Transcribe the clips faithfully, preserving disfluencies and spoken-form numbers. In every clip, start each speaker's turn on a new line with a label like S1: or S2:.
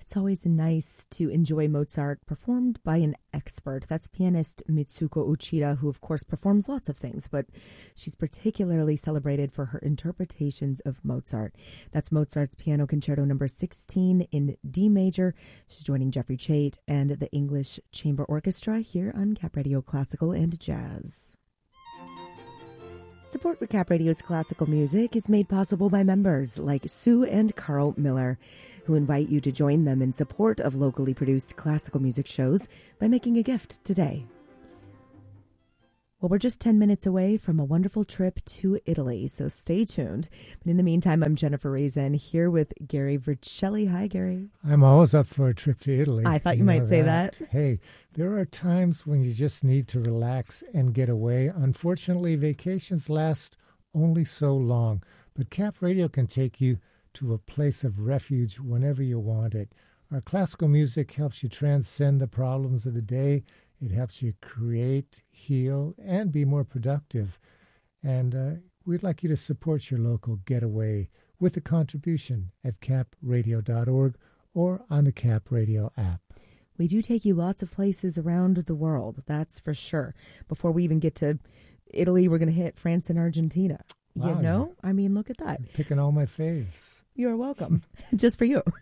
S1: it's always nice to enjoy Mozart performed by an expert. That's pianist Mitsuko Uchida, who of course performs lots of things, but she's particularly celebrated for her interpretations of Mozart. That's Mozart's Piano Concerto number sixteen in D major. She's joining Jeffrey Chait and the English Chamber Orchestra here on Cap Radio Classical and Jazz. Support for Cap Radio's classical music is made possible by members like Sue and Carl Miller, who invite you to join them in support of locally produced classical music shows by making a gift today. Well, we're just ten minutes away from a wonderful trip to Italy, so stay tuned. But in the meantime, I'm Jennifer Raisin here with Gary Vercelli. Hi, Gary.
S2: I'm always up for a trip to Italy.
S1: I thought you, you might say that. that.
S2: Hey, there are times when you just need to relax and get away. Unfortunately, vacations last only so long, but Cap Radio can take you to a place of refuge whenever you want it. Our classical music helps you transcend the problems of the day. It helps you create, heal, and be more productive. And uh, we'd like you to support your local getaway with a contribution at cap radio dot org or on the Cap Radio app.
S1: We do take you lots of places around the world, that's for sure. Before we even get to Italy, we're going to hit France and Argentina.
S2: Wow,
S1: you know? I mean, look at that.
S2: You're picking all my faves.
S1: You're welcome. Just for you.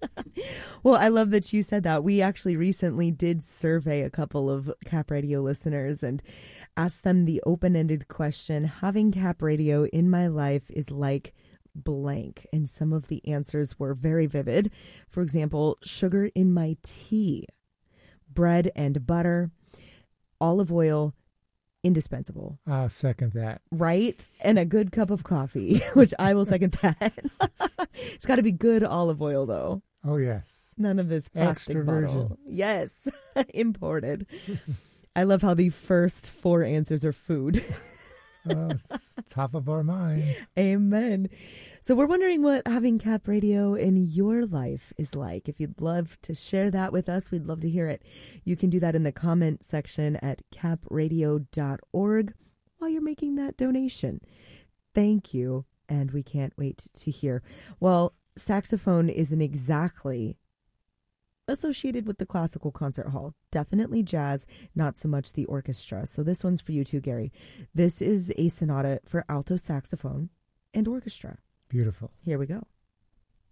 S1: Well, I love that you said that. We actually recently did survey a couple of Cap Radio listeners and asked them the open-ended question, having Cap Radio in my life is like blank. And some of the answers were very vivid. For example, sugar in my tea, bread and butter, olive oil, indispensable.
S2: I'll second that.
S1: Right? And a good cup of coffee, which I will second that. It's got to be good olive oil, though.
S2: Oh, yes.
S1: None of this plastic
S2: Extra
S1: bottle.
S2: virgin.
S1: Yes, imported. I love how the first four answers are food.
S2: Oh, it's top of our mind.
S1: Amen. So we're wondering what having Cap Radio in your life is like. If you'd love to share that with us, we'd love to hear it. You can do that in the comment section at cap radio dot org while you're making that donation. Thank you, and we can't wait to hear. Well, saxophone isn't exactly associated with the classical concert hall. Definitely jazz, not so much the orchestra. So this one's for you too, Gary. This is a sonata for alto saxophone and orchestra.
S2: Beautiful.
S1: Here we go.